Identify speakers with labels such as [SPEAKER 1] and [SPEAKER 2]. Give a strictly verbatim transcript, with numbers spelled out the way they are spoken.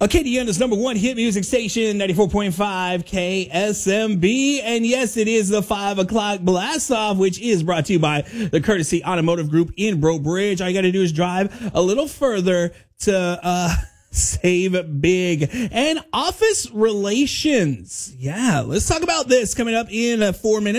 [SPEAKER 1] Acadiana's number one hit music station, ninety-four point five K S M B. And yes, it is the five o'clock blast off, which is brought to you by the Courtesy Automotive Group in Breaux Bridge. All you got to do is drive a little further to uh save big. And office relations. Yeah, let's talk about this coming up in uh, four minutes.